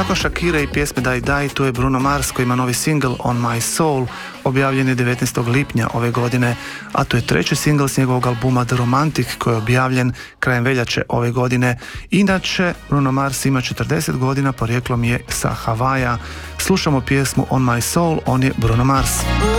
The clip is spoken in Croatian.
Nakon Shakire i pjesme Die Die, tu je Bruno Mars koji ima novi single On My Soul, objavljen je 19. lipnja ove godine, a to je treći single s njegovog albuma The Romantic koji je objavljen krajem veljače ove godine. Inače, Bruno Mars ima 40 godina, porijeklom je sa Havaja. Slušamo pjesmu On My Soul, on je Bruno Mars.